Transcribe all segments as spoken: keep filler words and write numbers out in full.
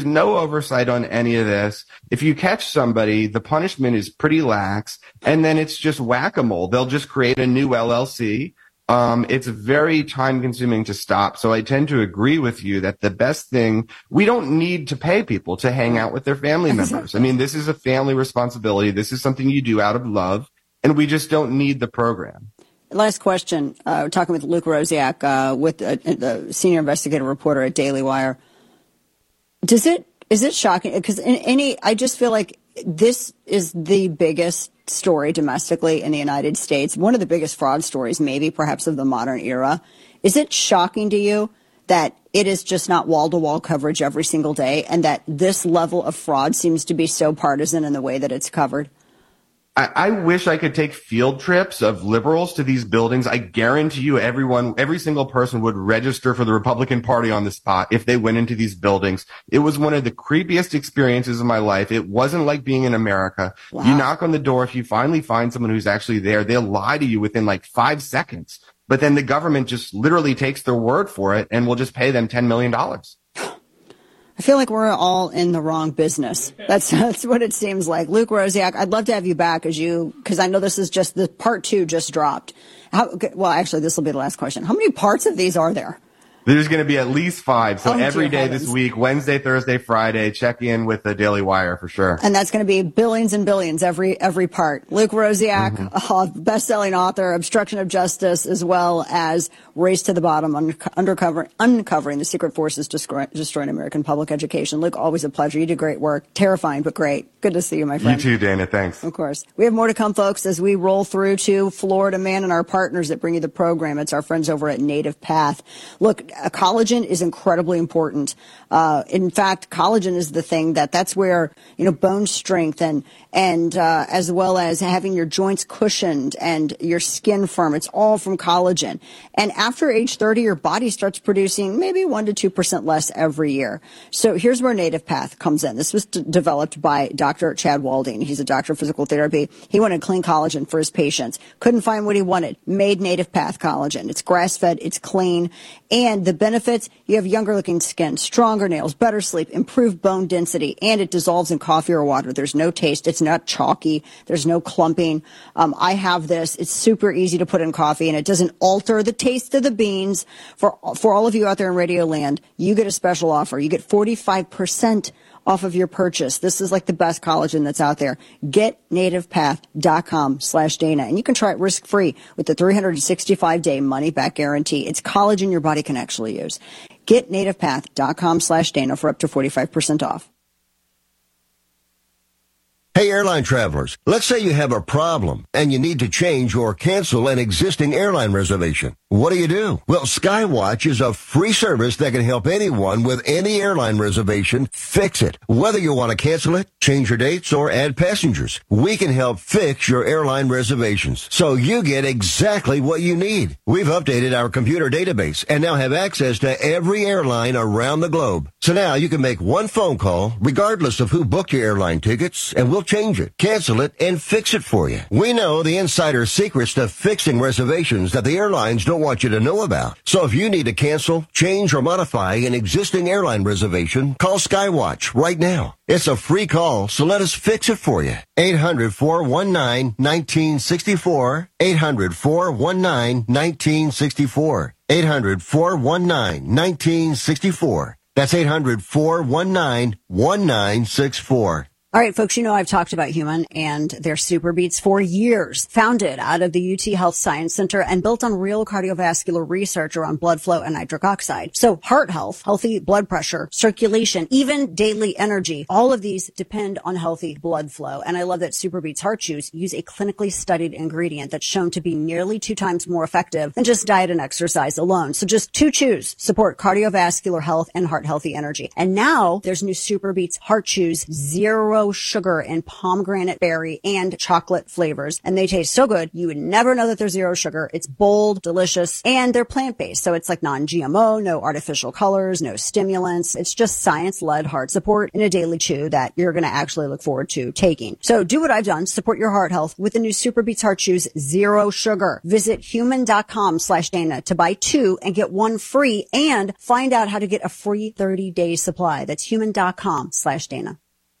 no oversight on any of this. If you catch somebody, the punishment is pretty lax, and then it's just whack-a-mole. They'll just create a new L L C. Um, it's very time-consuming to stop. So I tend to agree with you that the best thing, we don't need to pay people to hang out with their family members. I mean, this is a family responsibility. This is something you do out of love, and we just don't need the program. Last question. Uh, we're talking with Luke Rosiak, uh, with uh, the senior investigative reporter at Daily Wire. Does it, is it shocking? Because in any, I just feel like this is the biggest story domestically in the United States, one of the biggest fraud stories, maybe perhaps of the modern era. Is it shocking to you that it is just not wall-to-wall coverage every single day, and that this level of fraud seems to be so partisan in the way that it's covered? I, I wish I could take field trips of liberals to these buildings. I guarantee you everyone, every single person would register for the Republican Party on the spot if they went into these buildings. It was one of the creepiest experiences of my life. It wasn't like being in America. Wow. You knock on the door. If you finally find someone who's actually there, they'll lie to you within like five seconds. But then the government just literally takes their word for it and will just pay them ten million dollars. I feel like we're all in the wrong business. That's that's what it seems like. Luke Rosiak, I'd love to have you back as you, because I know this is just the part two just dropped. How, well, actually, this will be the last question. How many parts of these are there? There's going to be at least five. So oh, every day heavens. this week, Wednesday, Thursday, Friday, check in with the Daily Wire for sure. And that's going to be billions and billions every every part. Luke Rosiak, mm-hmm. uh, best-selling author, Obstruction of Justice, as well as Race to the Bottom, un- undercover, uncovering the secret forces destroy- destroying American public education. Luke, always a pleasure. You do great work. Terrifying, but great. Good to see you, my friend. You too, Dana. Thanks. Of course. We have more to come, folks, as we roll through to Florida Man and our partners that bring you the program. It's our friends over at Native Path. Look, a collagen is incredibly important. Uh, in fact, collagen is the thing that that's where, you know, bone strength and, and, uh, as well as having your joints cushioned and your skin firm. It's all from collagen. And after age thirty, your body starts producing maybe one to two percent less every year. So here's where Native Path comes in. This was d- developed by Doctor Chad Walding. He's a doctor of physical therapy. He wanted clean collagen for his patients. Couldn't find what he wanted. Made Native Path collagen. It's grass-fed. It's clean. And the benefits, you have younger looking skin, stronger nails, better sleep, improved bone density, and it dissolves in coffee or water. There's no taste. It's not chalky. There's no clumping. Um, I have this. It's super easy to put in coffee, and it doesn't alter the taste of the beans. For, for all of you out there in Radio Land, you get a special offer. You get forty-five percent off of your purchase. This is like the best collagen that's out there. Get nativepath.com slash Dana. And you can try it risk-free with the three hundred sixty-five day money-back guarantee. It's collagen your body can actually use. Get nativepath.com slash Dana for up to forty-five percent off. Hey, airline travelers, let's say you have a problem and you need to change or cancel an existing airline reservation. What do you do? Well, Skywatch is a free service that can help anyone with any airline reservation fix it. Whether you want to cancel it, change your dates, or add passengers, we can help fix your airline reservations so you get exactly what you need. We've updated our computer database and now have access to every airline around the globe. So now you can make one phone call regardless of who booked your airline tickets, and we'll change it, cancel it, and fix it for you. We know the insider secrets to fixing reservations that the airlines don't want you to know about. So if you need to cancel, change, or modify an existing airline reservation, call Skywatch right now. It's a free call, so let us fix it for you. eight hundred, four one nine, one nine six four. eight hundred, four one nine, one nine six four. eight hundred, four one nine, one nine six four. That's eight hundred, four one nine, one nine six four. All right, folks, you know I've talked about Human and their Super Beats for years. Founded out of the U T Health Science Center and built on real cardiovascular research around blood flow and nitric oxide. So heart health, healthy blood pressure, circulation, even daily energy, all of these depend on healthy blood flow. And I love that Super Beats Heart Chews use a clinically studied ingredient that's shown to be nearly two times more effective than just diet and exercise alone. So just two chews support cardiovascular health and heart healthy energy. And now there's new Super Beats Heart Chews Zero zero sugar in pomegranate berry and chocolate flavors. And they taste so good, you would never know that they're zero sugar. It's bold, delicious, and they're plant-based. So it's like non-G M O, no artificial colors, no stimulants. It's just science-led heart support in a daily chew that you're going to actually look forward to taking. So do what I've done. Support your heart health with the new Super Beats Heart Chews Zero Sugar. Visit human.com slash Dana to buy two and get one free and find out how to get a free thirty day supply. That's human.com slash Dana.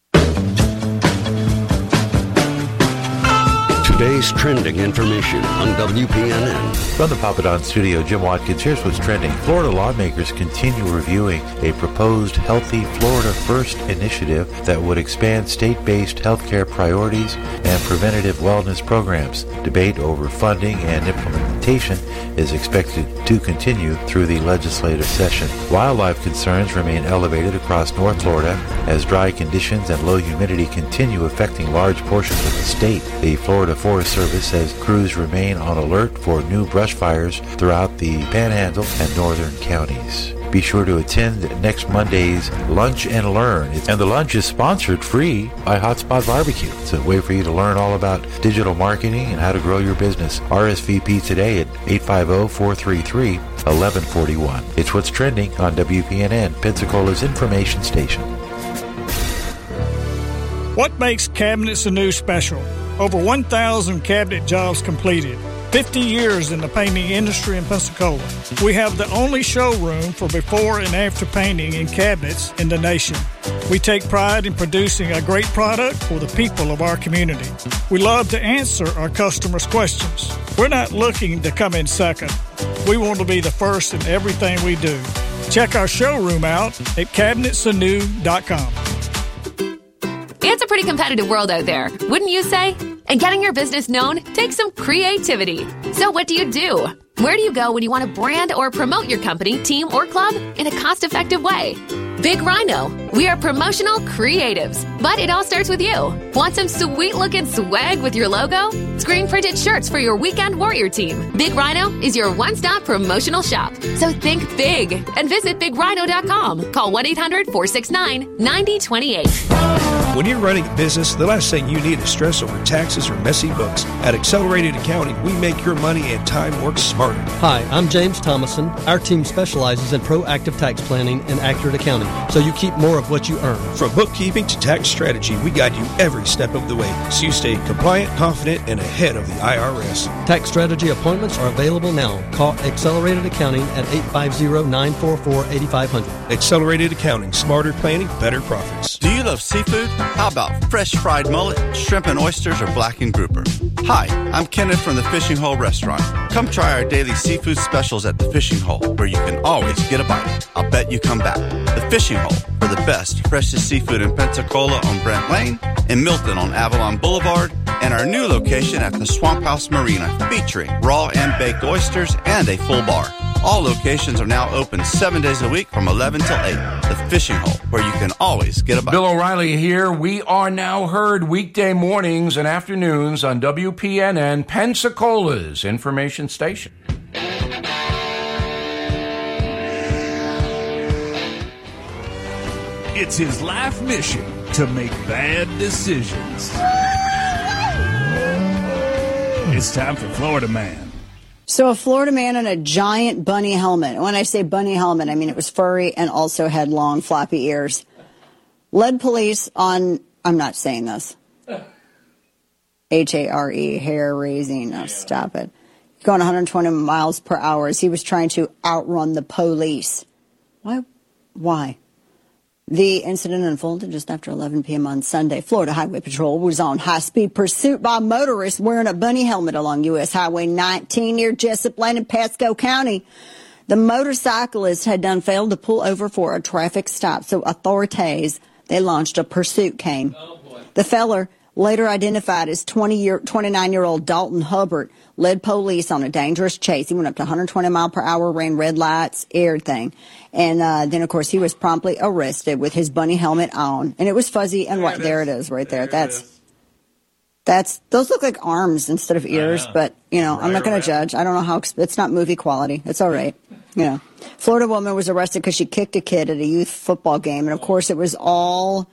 Today's trending information on W P N N. From the Papadon studio, Jim Watkins, here's what's trending. Florida lawmakers continue reviewing a proposed Healthy Florida First initiative that would expand state-based healthcare priorities and preventative wellness programs. Debate over funding and implementation is expected to continue through the legislative session. Wildlife concerns remain elevated across North Florida as dry conditions and low humidity continue affecting large portions of the state. The Florida Forest Service says crews remain on alert for new brush fires throughout the Panhandle and northern counties. Be sure to attend next Monday's Lunch and Learn. And the lunch is sponsored free by Hotspot Barbecue. It's a way for you to learn all about digital marketing and how to grow your business. R S V P today at eight five zero, four three three, one one four one. It's what's trending on W P N N, Pensacola's information station. What makes Cabinets Anew special? Over one thousand cabinet jobs completed. fifty years in the painting industry in Pensacola. We have the only showroom for before and after painting in cabinets in the nation. We take pride in producing a great product for the people of our community. We love to answer our customers' questions. We're not looking to come in second. We want to be the first in everything we do. Check our showroom out at cabinets anew dot com. It's a pretty competitive world out there, wouldn't you say? And getting your business known takes some creativity. So what do you do? Where do you go when you want to brand or promote your company, team, or club in a cost-effective way? Big Rhino. We are promotional creatives, but it all starts with you. Want some sweet-looking swag with your logo? Screen-printed shirts for your weekend warrior team. Big Rhino is your one-stop promotional shop. So think big and visit big rhino dot com. Call one eight hundred, four six nine, nine zero two eight. When you're running a business, the last thing you need is stress over taxes or messy books. At Accelerated Accounting, we make your money and time work smarter. Hi, I'm James Thomason. Our team specializes in proactive tax planning and accurate accounting, so you keep more of what you earn. From bookkeeping to tax strategy, we guide you every step of the way, so you stay compliant, confident, and ahead of the I R S. Tax strategy appointments are available now. Call Accelerated Accounting at eight five zero, nine four four, eight five zero zero. Accelerated Accounting. Smarter planning, better profits. Do you love seafood? How about fresh fried mullet, shrimp and oysters, or blackened grouper? Hi, I'm Kenneth from the Fishing Hole Restaurant. Come try our daily seafood specials at the Fishing Hole, where you can always get a bite. I'll bet you come back. The Fishing Hole, for the best, freshest seafood in Pensacola on Brent Lane, in Milton on Avalon Boulevard, and our new location at the Swamp House Marina, featuring raw and baked oysters and a full bar. All locations are now open seven days a week from eleven till eight. The Fishing Hole, where you can always get a bite. Bill O'Reilly here. We are now heard weekday mornings and afternoons on W P N N, Pensacola's information station. It's his life mission to make bad decisions. It's time for Florida Man. So a Florida man in a giant bunny helmet. When I say bunny helmet, I mean it was furry and also had long floppy ears. Led police on, I'm not saying this. H A R E, hair raising. No, stop it. Going one hundred twenty miles per hour as he was trying to outrun the police. Why? Why? The incident unfolded just after eleven p.m. on Sunday. Florida Highway Patrol was on high-speed pursuit by motorists wearing a bunny helmet along U S Highway nineteen near Jessup Lane in Pasco County. The motorcyclist had done failed to pull over for a traffic stop, so authorities, they launched a pursuit cane. Oh, boy. The feller, later identified as twenty-nine-year-old Dalton Hubbard, led police on a dangerous chase. He went up to one hundred twenty miles per hour, ran red lights, everything. And uh, then, of course, he was promptly arrested with his bunny helmet on. And it was fuzzy and white. There it is right there. there that's, that's, those look like arms instead of ears. But, you know, right, I'm not going right. to judge. I don't know how, it's not movie quality. It's all right. You know, Florida woman was arrested because she kicked a kid at a youth football game. And, of course, it was all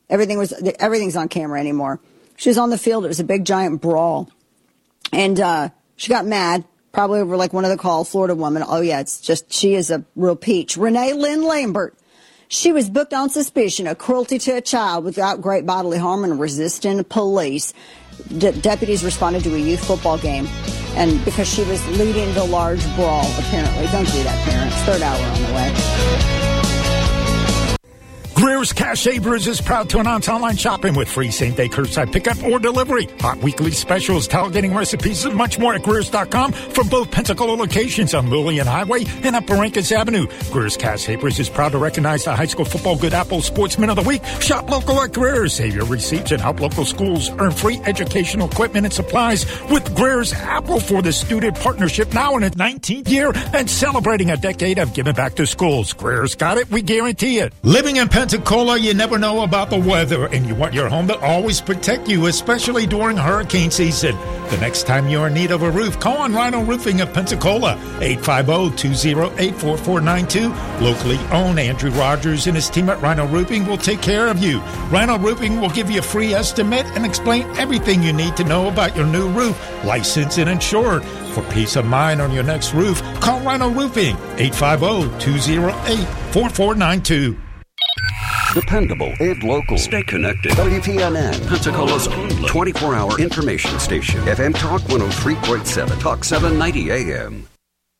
Everything was, everything's on camera anymore. She was on the field. It was a big, giant brawl. And, uh, she got mad, probably over like one of the calls, Florida woman. Oh yeah, it's just, she is a real peach. Renee Lynn Lambert. She was booked on suspicion of cruelty to a child without great bodily harm and resisting police. De- deputies responded to a youth football game, and because she was leading the large brawl, apparently. Don't do that, parents. Third hour on the way. Greer's Cash Savers is proud to announce online shopping with free same-day curbside pickup or delivery. Hot weekly specials, tailgating recipes, and much more at Greer's dot com from both Pensacola locations on Lillian Highway and Upper Rancus Avenue. Greer's Cash Savers is proud to recognize the High School Football Good Apple Sportsman of the Week. Shop local at Greer's. Save your receipts and help local schools earn free educational equipment and supplies with Greer's Apple for the student partnership, now in its nineteenth year and celebrating a decade of giving back to schools. Greer's got it. We guarantee it. Living in Pensacola, Pensacola, you never know about the weather, and you want your home to always protect you, especially during hurricane season. The next time you're in need of a roof, call on Rhino Roofing of Pensacola, eight five zero, two zero eight, four four nine two. Locally owned, Andrew Rogers and his team at Rhino Roofing will take care of you. Rhino Roofing will give you a free estimate and explain everything you need to know about your new roof, licensed and insured. For peace of mind on your next roof, call Rhino Roofing, eight five zero, two zero eight, four four nine two. Dependable and local. Stay connected. W P N N, Pensacola's only twenty-four hour information station. F M Talk one oh three point seven. Talk seven ninety A M.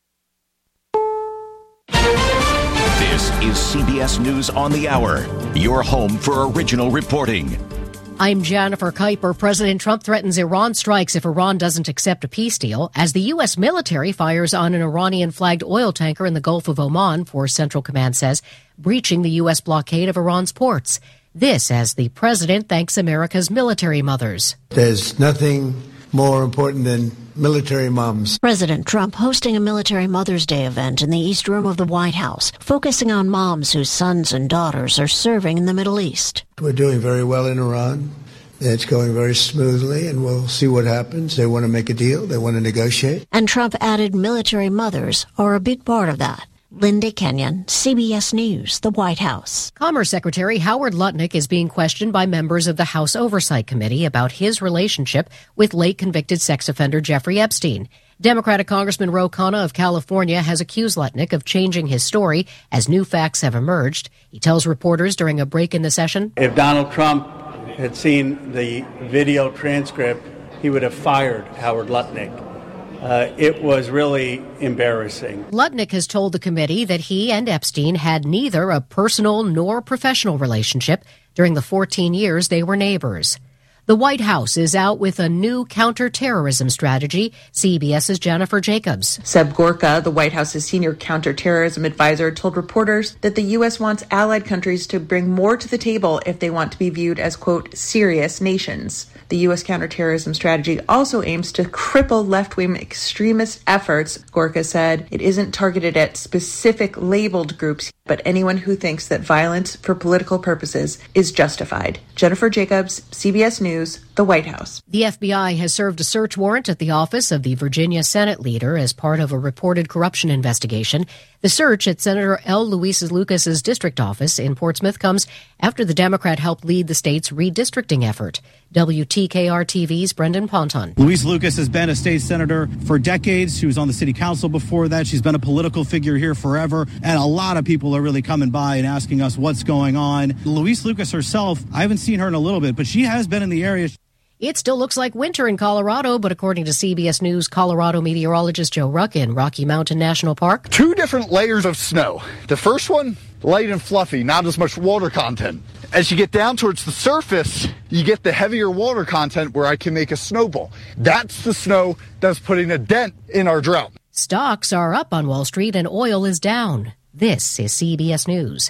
This is C B S News on the Hour, your home for original reporting. I'm Jennifer Kuiper. President Trump threatens Iran strikes if Iran doesn't accept a peace deal as the U S military fires on an Iranian-flagged oil tanker in the Gulf of Oman, Force Central Command says, breaching the U S blockade of Iran's ports. This as the president thanks America's military mothers. There's nothing more important than military moms. President Trump hosting a Military Mother's Day event in the East Room of the White House, focusing on moms whose sons and daughters are serving in the Middle East. We're doing very well in Iran. It's going very smoothly, and we'll see what happens. They want to make a deal. They want to negotiate. And Trump added military mothers are a big part of that. Linda Kenyon, C B S News, the White House. Commerce Secretary Howard Lutnick is being questioned by members of the House Oversight Committee about his relationship with late convicted sex offender Jeffrey Epstein. Democratic Congressman Ro Khanna of California has accused Lutnick of changing his story as new facts have emerged. He tells reporters during a break in the session, if Donald Trump had seen the video transcript, he would have fired Howard Lutnick. Uh, it was really embarrassing. Lutnick has told the committee that he and Epstein had neither a personal nor professional relationship during the fourteen years they were neighbors. The White House is out with a new counterterrorism strategy. CBS's Jennifer Jacobs. Seb Gorka, the White House's senior counterterrorism advisor, told reporters that the U S wants allied countries to bring more to the table if they want to be viewed as, quote, serious nations. The U S counterterrorism strategy also aims to cripple left-wing extremist efforts. Gorka said it isn't targeted at specific labeled groups, but anyone who thinks that violence for political purposes is justified. Jennifer Jacobs, C B S News, the White House. The F B I has served a search warrant at the office of the Virginia Senate leader as part of a reported corruption investigation. The search at Senator L. Luis Lucas's district office in Portsmouth comes after the Democrat helped lead the state's redistricting effort. W T K R T V's Brendan Ponton. Luis Lucas has been a state senator for decades. She was on the city council before that. She's been a political figure here forever. And a lot of people are really coming by and asking us what's going on. Luis Lucas herself, I haven't seen her in a little bit, but she has been in the area. It still looks like winter in Colorado, but according to C B S News Colorado meteorologist Joe Ruck in Rocky Mountain National Park, two different layers of snow. The first one, light and fluffy, not as much water content. As you get down towards the surface, you get the heavier water content where I can make a snowball. That's the snow that's putting a dent in our drought. Stocks are up on Wall Street and oil is down. This is C B S News.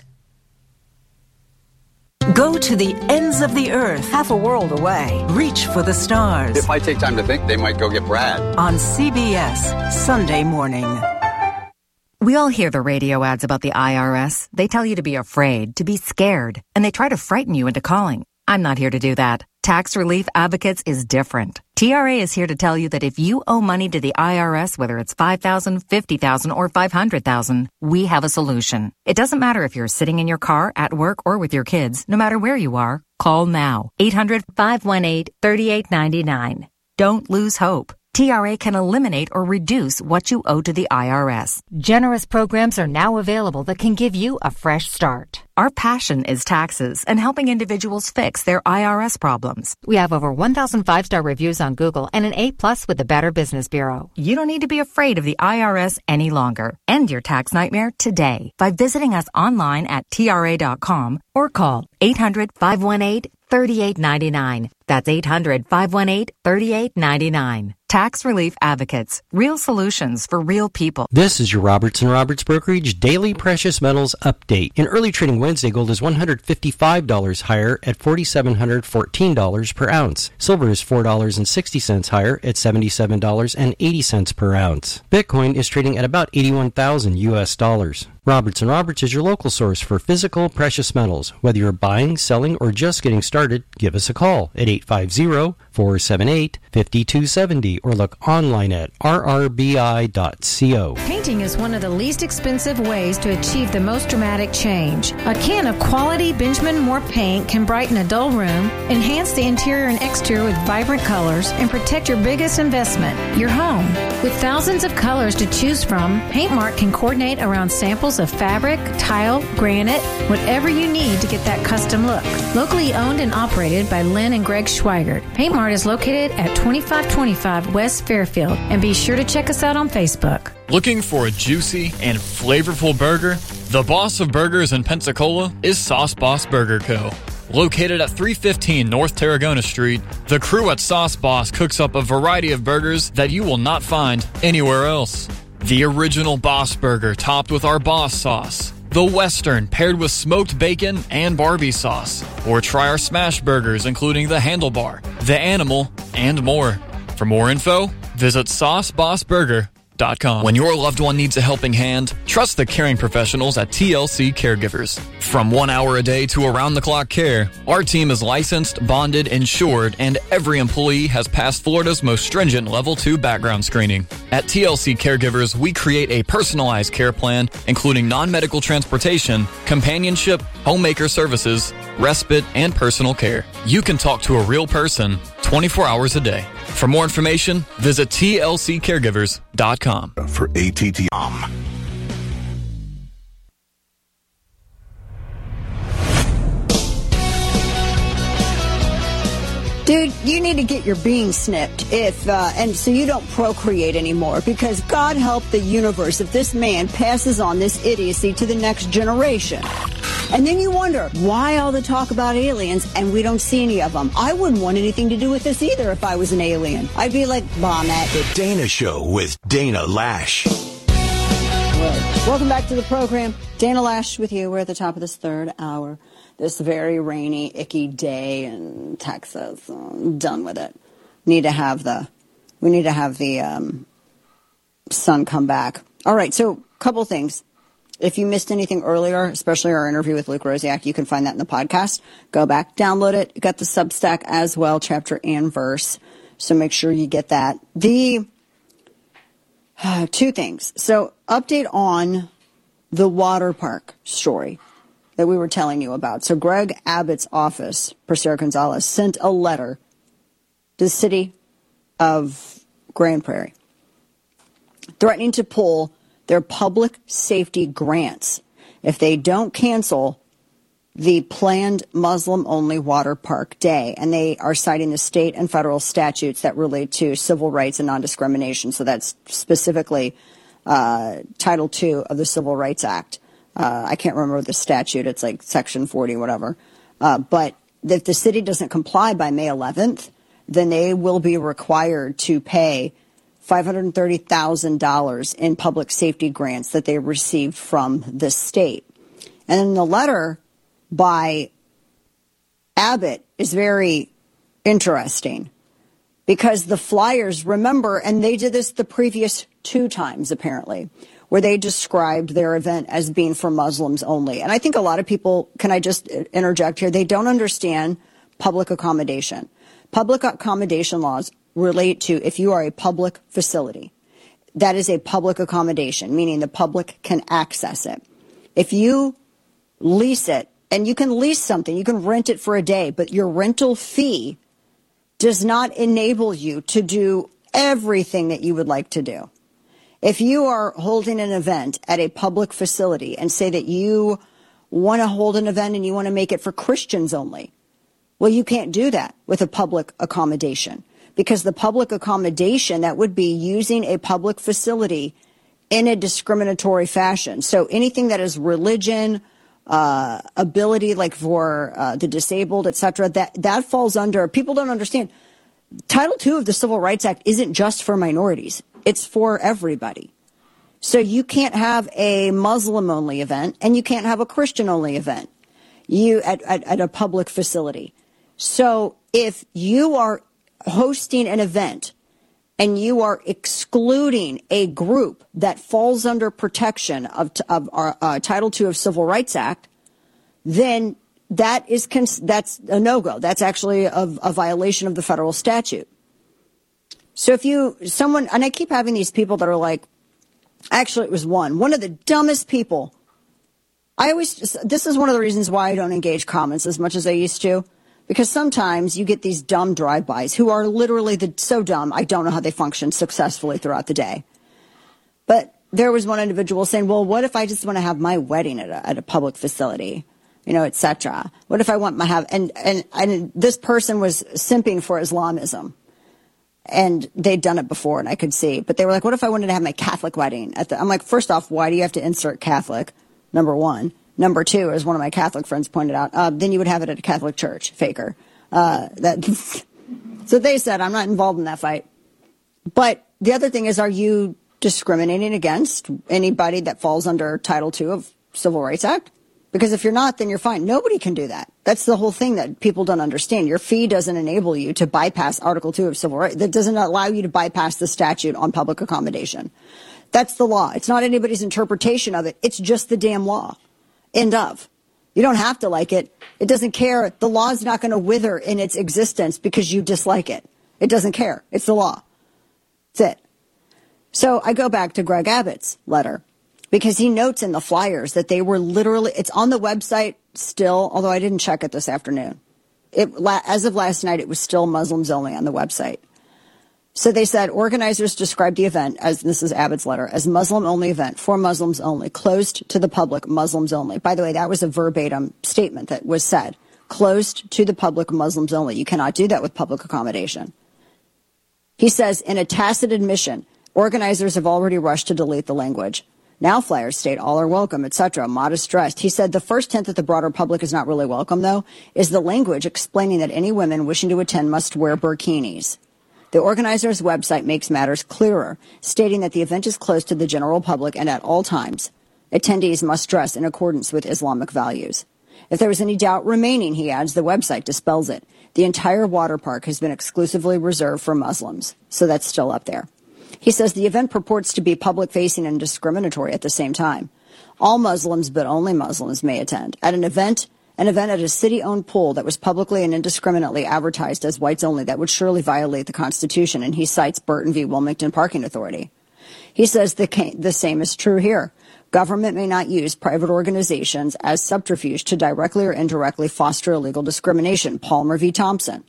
Go to the ends of the earth, half a world away. Reach for the stars. If I take time to think, they might go get Brad. On C B S, Sunday morning. We all hear the radio ads about the I R S. They tell you to be afraid, to be scared, and they try to frighten you into calling. I'm not here to do that. Tax Relief Advocates is different. T R A is here to tell you that if you owe money to the I R S, whether it's five thousand dollars, fifty thousand dollars, or five hundred thousand dollars, we have a solution. It doesn't matter if you're sitting in your car, at work, or with your kids. No matter where you are, call now. eight hundred, five one eight, three eight nine nine. Don't lose hope. T R A can eliminate or reduce what you owe to the I R S. Generous programs are now available that can give you a fresh start. Our passion is taxes and helping individuals fix their I R S problems. We have over one thousand five-star reviews on Google and an A plus with the Better Business Bureau. You don't need to be afraid of the I R S any longer. End your tax nightmare today by visiting us online at T R A dot com or call eight hundred, five one eight, three eight nine nine. That's eight hundred, five one eight, three eight nine nine. Tax Relief Advocates. Real solutions for real people. This is your Roberts and Roberts Brokerage Daily Precious Metals Update. In early trading Wednesday, gold is one hundred fifty-five dollars higher at four thousand seven hundred fourteen dollars per ounce. Silver is four dollars and sixty cents higher at seventy-seven dollars and eighty cents per ounce. Bitcoin is trading at about eighty-one thousand U S dollars. Roberts and Roberts is your local source for physical precious metals. Whether you're buying, selling, or just getting started, give us a call at eight five zero, four seven eight, five two seven zero or look online at r r b i dot co. Painting is one of the least expensive ways to achieve the most dramatic change. A can of quality Benjamin Moore paint can brighten a dull room, enhance the interior and exterior with vibrant colors, and protect your biggest investment, your home. With thousands of colors to choose from, Paint Mart can coordinate around samples of fabric, tile, granite, whatever you need to get that custom look. Locally owned and operated by Lynn and Greg Schweigert, Paint Mart is located at twenty-five twenty-five West Fairfield, and be sure to check us out on Facebook. Looking for a juicy and flavorful burger? The boss of burgers in Pensacola is Sauce Boss Burger Co. Located at three fifteen North Tarragona Street, the crew at Sauce Boss cooks up a variety of burgers that you will not find anywhere else. The original Boss Burger topped with our Boss sauce. The Western paired with smoked bacon and Barbie sauce. Or try our smash burgers including the Handlebar, the Animal, and more. For more info, visit sauce boss burger dot com. When your loved one needs a helping hand, trust the caring professionals at T L C Caregivers. From one hour a day to around-the-clock care, our team is licensed, bonded, insured, and every employee has passed Florida's most stringent Level two background screening. At T L C Caregivers, we create a personalized care plan, including non-medical transportation, companionship, homemaker services, respite, and personal care. You can talk to a real person twenty-four hours a day. For more information, visit T L C caregivers dot com. For A T T. Dude, you need to get your bean snipped if, uh, and so you don't procreate anymore, because God help the universe if this man passes on this idiocy to the next generation. And then you wonder, why all the talk about aliens and we don't see any of them? I wouldn't want anything to do with this either if I was an alien. I'd be like, bomb that. The Dana Show with Dana Lash. Welcome back to the program. Dana Lash with you. We're at the top of this third hour. This very rainy, icky day in Texas. I'm done with it. Need to have the, we need to have the um, sun come back. All right, so a couple things. If you missed anything earlier, especially our interview with Luke Rosiak, you can find that in the podcast. Go back, download it. You got the Substack as well, chapter and verse. So make sure you get that. The uh, two things. So update on the water park story that we were telling you about. So Greg Abbott's office, Persera Gonzalez, sent a letter to the city of Grand Prairie threatening to pull their public safety grants if they don't cancel the planned Muslim-only water park day. And they are citing the state and federal statutes that relate to civil rights and non-discrimination. So that's specifically uh, Title two of the Civil Rights Act. Uh, I can't remember the statute. It's like Section forty, whatever. Uh, but if the city doesn't comply by May eleventh, then they will be required to pay five hundred thirty thousand dollars in public safety grants that they received from the state. And then the letter by Abbott is very interesting because the flyers, remember, and they did this the previous two times apparently, where they described their event as being for Muslims only. And I think a lot of people, can I just interject here, they don't understand public accommodation. Public accommodation laws relate to if you are a public facility. That is a public accommodation, meaning the public can access it. If you lease it, and you can lease something, you can rent it for a day, but your rental fee does not enable you to do everything that you would like to do. If you are holding an event at a public facility and say that you want to hold an event and you want to make it for Christians only, well, you can't do that with a public accommodation, because the public accommodation, that would be using a public facility in a discriminatory fashion. So anything that is religion, uh, ability, like for uh, the disabled, et cetera, that, that falls under, people don't understand. Title two of the Civil Rights Act isn't just for minorities. It's for everybody. So you can't have a Muslim-only event and you can't have a Christian-only event you at, at, at a public facility. So if you are hosting an event and you are excluding a group that falls under protection of, of our uh, Title two of Civil Rights Act, then that is cons- that's a no-go. That's actually a, a violation of the federal statute. So if you, someone, and I keep having these people that are like, actually it was one, one of the dumbest people. I always, this is one of the reasons why I don't engage comments as much as I used to, because sometimes you get these dumb drive-bys who are literally the, so dumb, I don't know how they function successfully throughout the day. But there was one individual saying, well, what if I just want to have my wedding at a, at a public facility, you know, et cetera? What if I want my have, and, and, and this person was simping for Islamism. And they'd done it before, and I could see. But they were like, what if I wanted to have my Catholic wedding? At the, I'm like, first off, why do you have to insert Catholic? Number one. Number two, as one of my Catholic friends pointed out, uh, then you would have it at a Catholic church, faker. Uh, that. So they said, I'm not involved in that fight. But the other thing is, are you discriminating against anybody that falls under Title two of Civil Rights Act? Because if you're not, then you're fine. Nobody can do that. That's the whole thing that people don't understand. Your fee doesn't enable you to bypass Article two of Civil Rights. That doesn't allow you to bypass the statute on public accommodation. That's the law. It's not anybody's interpretation of it. It's just the damn law. End of. You don't have to like it. It doesn't care. The law is not going to wither in its existence because you dislike it. It doesn't care. It's the law. That's it. So I go back to Greg Abbott's letter, because he notes in the flyers that they were literally, it's on the website still, although I didn't check it this afternoon. It, as of last night, it was still Muslims only on the website. So they said organizers described the event, as this is Abbott's letter, as Muslim-only event, for Muslims only, closed to the public, Muslims only. By the way, that was a verbatim statement that was said. Closed to the public, Muslims only. You cannot do that with public accommodation. He says, in a tacit admission, organizers have already rushed to delete the language. Now flyers state all are welcome, et cetera, modest dressed. He said the first hint that the broader public is not really welcome, though, is the language explaining that any women wishing to attend must wear burkinis. The organizer's website makes matters clearer, stating that the event is closed to the general public and at all times. Attendees must dress in accordance with Islamic values. If there was any doubt remaining, he adds, the website dispels it. The entire water park has been exclusively reserved for Muslims, so that's still up there. He says the event purports to be public-facing and discriminatory at the same time. All Muslims, but only Muslims, may attend. At an event, an event at a city-owned pool that was publicly and indiscriminately advertised as whites only, that would surely violate the Constitution, and he cites Burton v. Wilmington Parking Authority. He says the, the same is true here. Government may not use private organizations as subterfuge to directly or indirectly foster illegal discrimination. Palmer v. Thompson.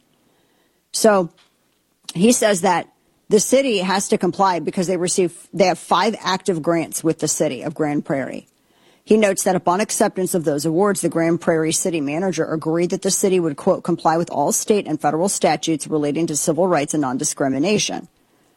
So he says that the city has to comply because they receive, they have five active grants with the city of Grand Prairie. He notes that upon acceptance of those awards, the Grand Prairie city manager agreed that the city would, quote, comply with all state and federal statutes relating to civil rights and non-discrimination.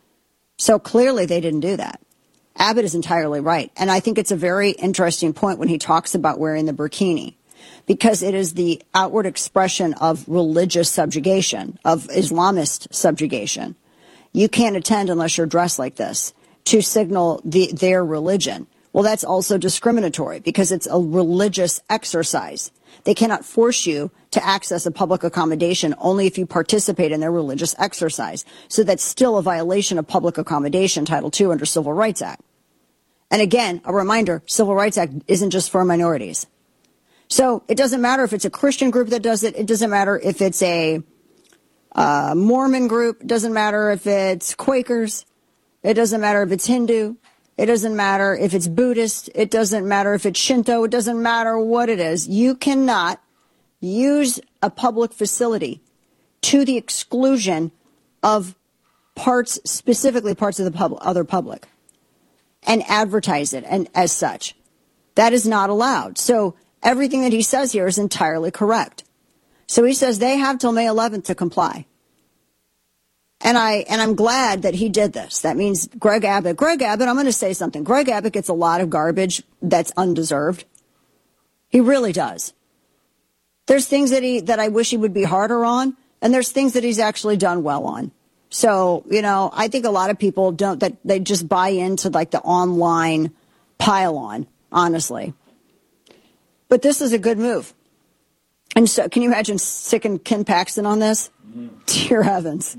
So clearly they didn't do that. Abbott is entirely right. And I think it's a very interesting point when he talks about wearing the burkini, because it is the outward expression of religious subjugation, of Islamist subjugation. You can't attend unless you're dressed like this to signal the, their religion. Well, that's also discriminatory because it's a religious exercise. They cannot force you to access a public accommodation only if you participate in their religious exercise. So that's still a violation of public accommodation, Title two under Civil Rights Act. And again, a reminder, Civil Rights Act isn't just for minorities. So it doesn't matter if it's a Christian group that does it. It doesn't matter if it's a uh, Mormon group. It doesn't matter if it's Quakers. It doesn't matter if it's Hindu. It doesn't matter if it's Buddhist. It doesn't matter if it's Shinto. It doesn't matter what it is. You cannot use a public facility to the exclusion of parts, specifically parts of the pub- other public, and advertise it and as such. That is not allowed. So everything that he says here is entirely correct. So he says they have till May eleventh to comply. And I and I'm glad that he did this. That means Greg Abbott. Greg Abbott, I'm going to say something. Greg Abbott gets a lot of garbage that's undeserved. He really does. There's things that he that I wish he would be harder on, and there's things that he's actually done well on. So, you know, I think a lot of people don't, that they just buy into like the online pile on, honestly. But this is a good move. And so can you imagine sicking Ken Paxton on this? Mm-hmm. Dear heavens.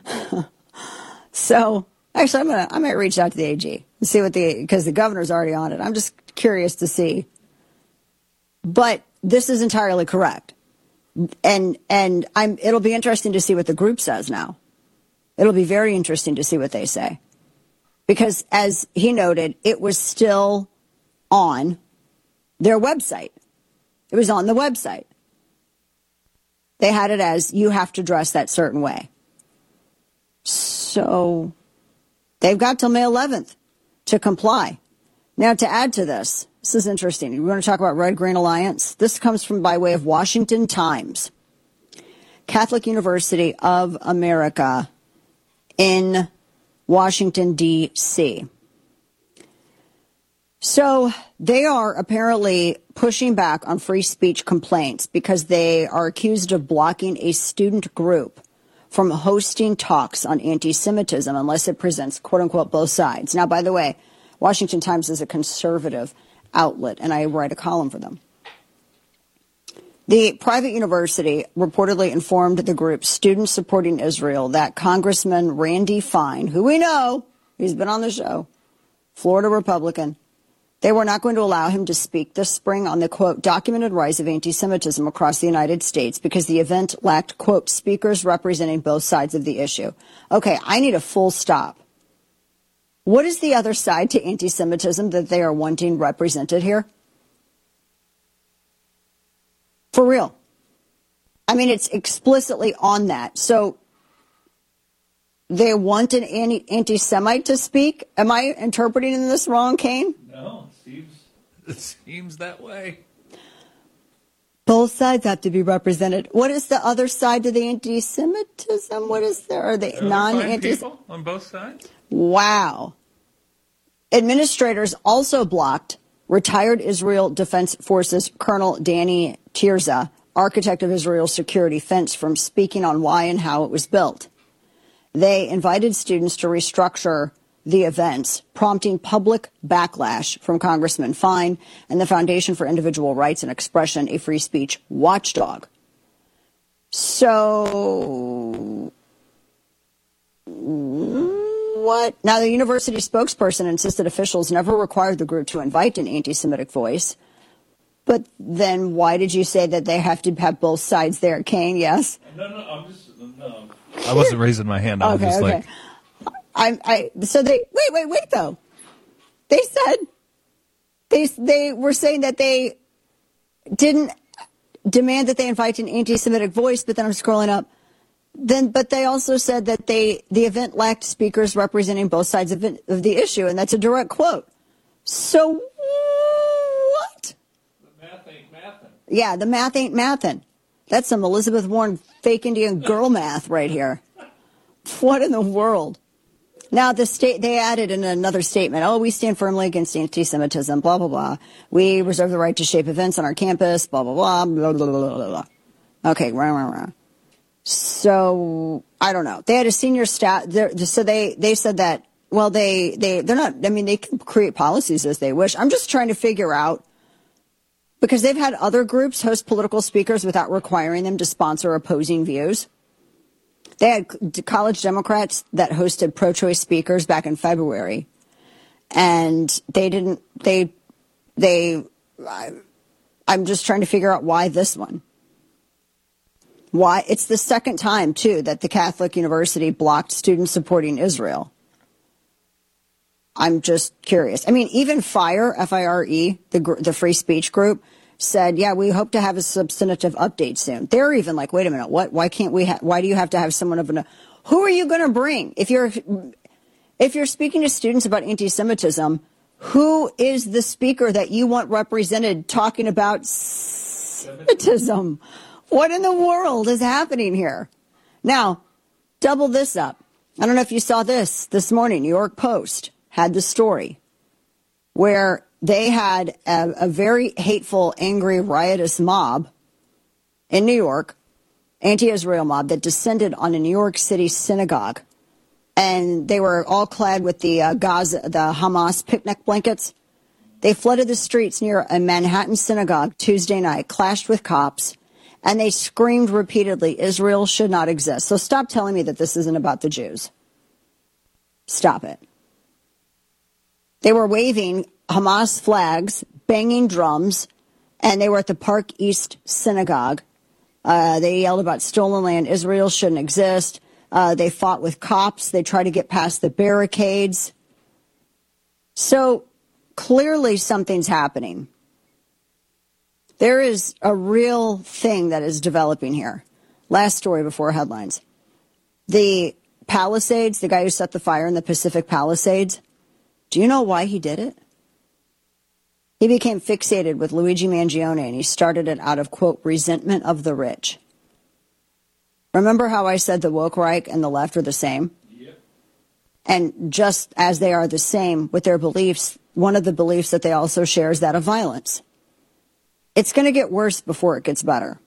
So actually, I'm gonna I might reach out to the A G and see what the because the governor's already on it. I'm just curious to see. But this is entirely correct, and and I'm. It'll be interesting to see what the group says now. It'll be very interesting to see what they say, because as he noted, it was still on their website. It was on the website. They had it as you have to dress that certain way. So they've got till May eleventh to comply. Now, to add to this, this is interesting. We want to talk about Red Green Alliance. This comes from by way of Washington Times. Catholic University of America in Washington, D C So they are apparently pushing back on free speech complaints because they are accused of blocking a student group from hosting talks on anti-Semitism unless it presents, quote unquote, both sides. Now, by the way, Washington Times is a conservative outlet, and I write a column for them. The private university reportedly informed the group Students Supporting Israel that Congressman Randy Fine, who we know, he's been on the show, Florida Republican, they were not going to allow him to speak this spring on the, quote, documented rise of anti-Semitism across the United States because the event lacked, quote, speakers representing both sides of the issue. Okay, I need a full stop. What is the other side to anti-Semitism that they are wanting represented here? For real. I mean, it's explicitly on that. So they want an anti-Semite to speak? Am I interpreting this wrong, Kane? No, it seems, it seems that way. Both sides have to be represented. What is the other side to the anti-Semitism? What is there? Are they non-anti? People on both sides? Wow. Administrators also blocked retired Israel Defense Forces Colonel Danny Tirza, architect of Israel's security fence, from speaking on why and how it was built. They invited students to restructure the events, prompting public backlash from Congressman Fine and the Foundation for Individual Rights and Expression, a free speech watchdog. So, what? Now, the university spokesperson insisted officials never required the group to invite an anti-Semitic voice. But then why did you say that they have to have both sides there, Kane? Yes? No, no, I'm just, no. I wasn't raising my hand. I was okay, just okay. like... I, I, so they, wait, wait, wait, though. They said, they, they were saying that they didn't demand that they invite an anti-Semitic voice, but then I'm scrolling up. Then, but they also said that they, the event lacked speakers representing both sides of, it, of the issue, and that's a direct quote. So, what? The math ain't mathin'. Yeah, the math ain't mathin'. That's some Elizabeth Warren fake Indian girl math right here. What in the world? Now, the state, they added in another statement, oh, we stand firmly against anti-Semitism, blah, blah, blah. We reserve the right to shape events on our campus, blah, blah, blah, blah, blah, blah, blah, blah. Okay, rah, rah, rah. So, I don't know. They had a senior staff, so they, they said that, well, they, they, they're not, I mean, they can create policies as they wish. I'm just trying to figure out, because they've had other groups host political speakers without requiring them to sponsor opposing views. They had college Democrats that hosted pro-choice speakers back in February, and they didn't, they, they, I, I'm just trying to figure out why this one. Why? It's the second time, too, that the Catholic University blocked students supporting Israel. I'm just curious. I mean, even FIRE, F I R E, the, the free speech group, said, yeah, we hope to have a substantive update soon. They're even like, wait a minute, what? Why can't we? Ha- why do you have to have someone of an? Who are you going to bring if you're if you're speaking to students about anti-Semitism? Who is the speaker that you want represented talking about Semitism? What in the world is happening here? Now, double this up. I don't know if you saw this this morning. New York Post had the story where they had a, a very hateful, angry, riotous mob in New York, anti-Israel mob that descended on a New York City synagogue. And they were all clad with the uh, Gaza, the Hamas picnic blankets. They flooded the streets near a Manhattan synagogue Tuesday night, clashed with cops, and they screamed repeatedly, Israel should not exist. So stop telling me that this isn't about the Jews. Stop it. They were waving Hamas flags, banging drums, and they were at the Park East Synagogue. Uh, they yelled about stolen land. Israel shouldn't exist. Uh, they fought with cops. They tried to get past the barricades. So clearly something's happening. There is a real thing that is developing here. Last story before headlines. The Palisades, the guy who set the fire in the Pacific Palisades, do you know why he did it? He became fixated with Luigi Mangione, and he started it out of, quote, resentment of the rich. Remember how I said the woke right and the left are the same? Yep. And just as they are the same with their beliefs, one of the beliefs that they also share is that of violence. It's going to get worse before it gets better.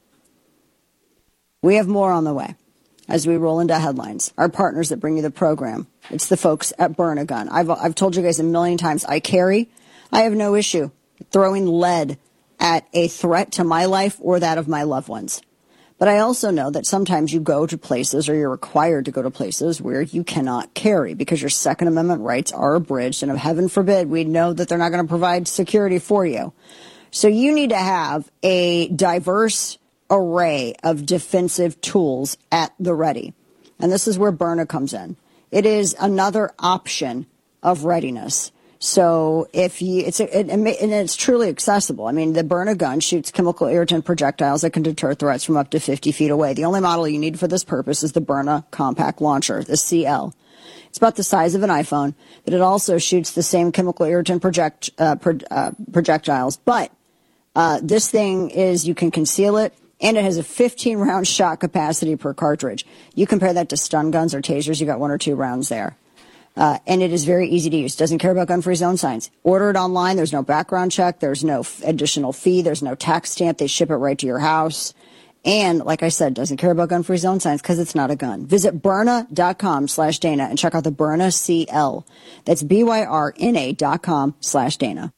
We have more on the way as we roll into headlines. Our partners that bring you the program. It's the folks at Burn a Gun. I've, I've told you guys a million times, I carry. I have no issue throwing lead at a threat to my life or that of my loved ones. But I also know that sometimes you go to places or you're required to go to places where you cannot carry because your Second Amendment rights are abridged. And if heaven forbid, we know that they're not going to provide security for you. So you need to have a diverse array of defensive tools at the ready. And this is where Byrna comes in. It is another option of readiness. So if you, it's, it, it, and it's truly accessible. I mean, the Byrna gun shoots chemical irritant projectiles that can deter threats from up to fifty feet away. The only model you need for this purpose is the Byrna Compact Launcher, the C L. It's about the size of an iPhone, but it also shoots the same chemical irritant project, uh, pro, uh, projectiles. But uh, this thing is, you can conceal it, and it has a fifteen round shot capacity per cartridge. You compare that to stun guns or tasers, you got one or two rounds there. Uh, and it is very easy to use. Doesn't care about gun-free zone signs. Order it online. There's no background check. There's no f- additional fee. There's no tax stamp. They ship it right to your house. And like I said, doesn't care about gun-free zone signs because it's not a gun. Visit Byrna.com slash Dana and check out the Byrna C L. That's B-Y-R-N-A dot com slash Dana.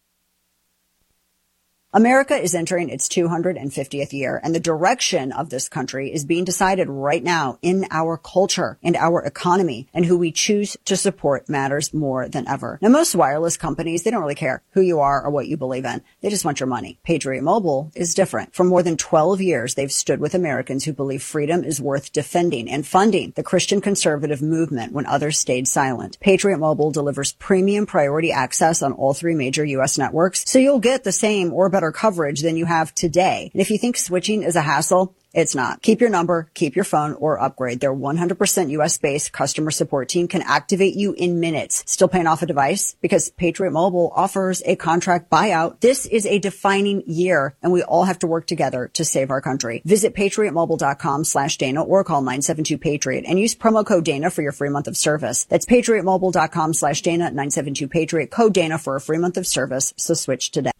America is entering its two hundred fiftieth year, and the direction of this country is being decided right now in our culture and our economy, and who we choose to support matters more than ever. Now, most wireless companies, they don't really care who you are or what you believe in. They just want your money. Patriot Mobile is different. For more than twelve years, they've stood with Americans who believe freedom is worth defending and funding the Christian conservative movement when others stayed silent. Patriot Mobile delivers premium priority access on all three major U S networks, so you'll get the same or better coverage than you have today. And if you think switching is a hassle, it's not. Keep your number, keep your phone, or upgrade. Their one hundred percent U S-based customer support team can activate you in minutes. Still paying off a device? Because Patriot Mobile offers a contract buyout. This is a defining year, and we all have to work together to save our country. Visit patriotmobile.com slash Dana or call nine seven two Patriot and use promo code Dana for your free month of service. That's patriotmobile.com slash Dana, nine seven two Patriot, code Dana for a free month of service. So switch today.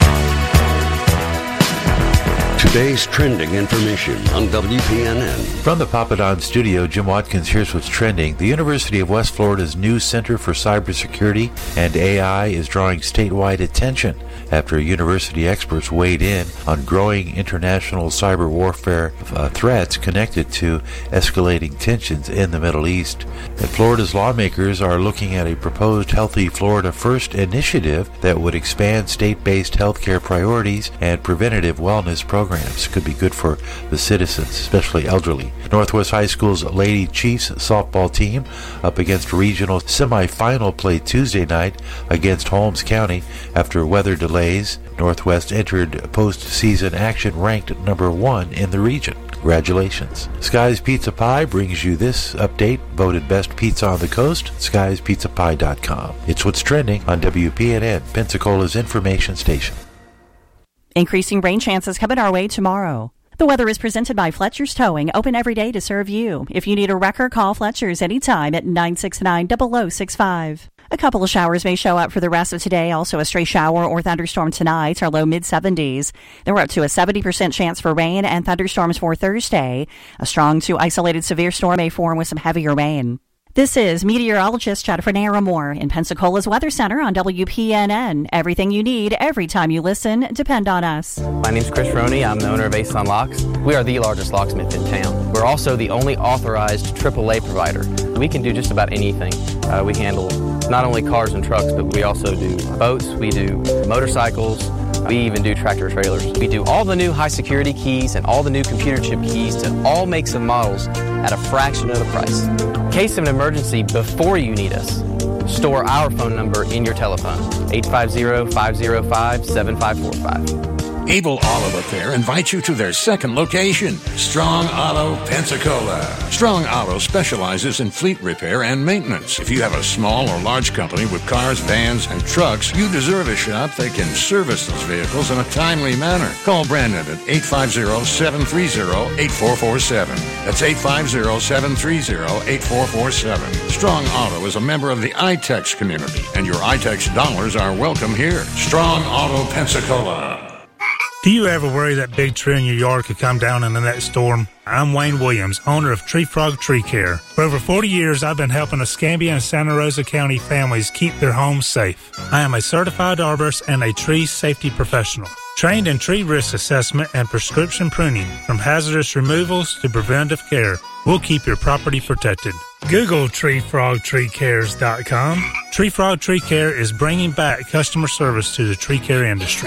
Today's trending information on W P N N. From the Papa Don studio, Jim Watkins, here's what's trending. The University of West Florida's new Center for Cybersecurity and A I is drawing statewide attention after university experts weighed in on growing international cyber warfare uh, threats connected to escalating tensions in the Middle East. And Florida's lawmakers are looking at a proposed Healthy Florida First initiative that would expand state-based healthcare priorities and preventative wellness programs. programs. Could be good for the citizens, especially elderly. Northwest High School's Lady Chiefs softball team up against regional semifinal play Tuesday night against Holmes County after weather delays. Northwest entered postseason action ranked number one in the region. Congratulations. Sky's Pizza Pie brings you this update, voted best pizza on the coast, skies pizza pie dot com. It's what's trending on W P N N, Pensacola's information station. Increasing rain chances coming our way tomorrow. The weather is presented by Fletcher's Towing, open every day to serve you. If you need a wrecker, call Fletcher's anytime at nine six nine, zero zero six five. A couple of showers may show up for the rest of today. Also a stray shower or thunderstorm tonight. Our low mid seventies. Then we're up to a seventy percent chance for rain and thunderstorms for Thursday. A strong to isolated severe storm may form with some heavier rain. This is meteorologist Jennifer Naramore in Pensacola's Weather Center on W P N N. Everything you need every time you listen. Depend on us. My name's Chris Roney. I'm the owner of Ace On Locks. We are the largest locksmith in town. We're also the only authorized triple A provider. We can do just about anything. Uh, we handle not only cars and trucks, but we also do boats. We do motorcycles. We even do tractor trailers. We do all the new high security keys and all the new computer chip keys to all makes and models at a fraction of the price. In case of an emergency before you need us, store our phone number in your telephone, eight five zero, five zero five, seven five four five. Able Auto Repair invites you to their second location, Strong Auto, Pensacola. Strong Auto specializes in fleet repair and maintenance. If you have a small or large company with cars, vans, and trucks, you deserve a shop that can service those vehicles in a timely manner. Call Brandon at eight five zero, seven three zero, eight four four seven. That's eight five zero, seven three zero, eight four four seven. Strong Auto is a member of the I TEX community, and your I TEX dollars are welcome here. Strong Auto, Pensacola. Do you ever worry that big tree in your yard could come down in the next storm? I'm Wayne Williams, owner of Tree Frog Tree Care. For over forty years, I've been helping Escambia and Santa Rosa County families keep their homes safe. I am a certified arborist and a tree safety professional, trained in tree risk assessment and prescription pruning, from hazardous removals to preventive care. We'll keep your property protected. Google tree frog tree cares dot com. Tree Frog Tree Care is bringing back customer service to the tree care industry.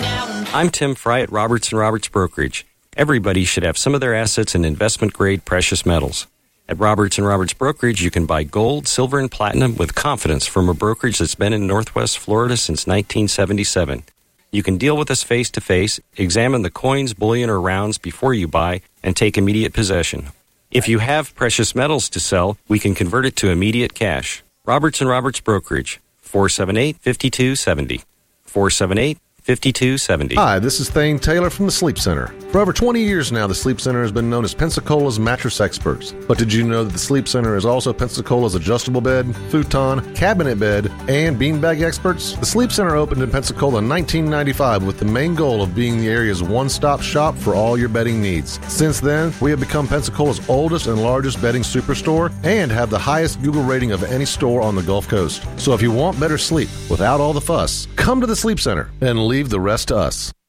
I'm Tim Fry at Roberts and Roberts Brokerage. Everybody should have some of their assets in investment-grade precious metals. At Roberts and Roberts Brokerage, you can buy gold, silver, and platinum with confidence from a brokerage that's been in Northwest Florida since nineteen seventy-seven. You can deal with us face-to-face, examine the coins, bullion, or rounds before you buy, and take immediate possession. If you have precious metals to sell, we can convert it to immediate cash. Roberts and Roberts Brokerage, four seven eight, five two seven zero. four seven eight, five two seven zero. Hi, this is Thane Taylor from the Sleep Center. For over twenty years now, the Sleep Center has been known as Pensacola's mattress experts. But did you know that the Sleep Center is also Pensacola's adjustable bed, futon, cabinet bed, and beanbag experts? The Sleep Center opened in Pensacola in nineteen ninety-five with the main goal of being the area's one-stop shop for all your bedding needs. Since then, we have become Pensacola's oldest and largest bedding superstore and have the highest Google rating of any store on the Gulf Coast. So if you want better sleep without all the fuss, come to the Sleep Center and leave the rest to us.